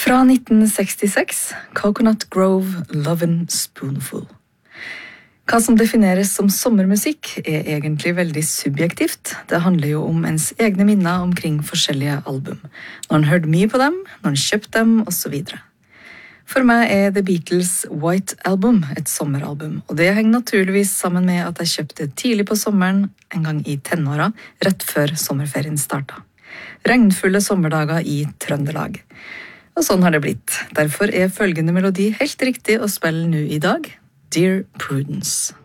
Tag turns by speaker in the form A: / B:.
A: Fra 1966, Coconut Grove, Lovin' Spoonful. Hva som defineres som sommermusikk er egentlig veldig subjektivt. Det handler jo om ens egne minner omkring forskjellige album. Når en hørte mye på dem, når en kjøpte dem, og så videre. For meg er The Beatles' White Album et sommeralbum, og det henger naturligvis sammen med at jeg kjøpte tidlig på sommeren, en gang i tenåra, rett før sommerferien starta. Regnfulle sommerdager i Trøndelag. Og sånn har det blitt. Derfor er følgende melodi helt riktig å spille nå i dag. Dear Prudence.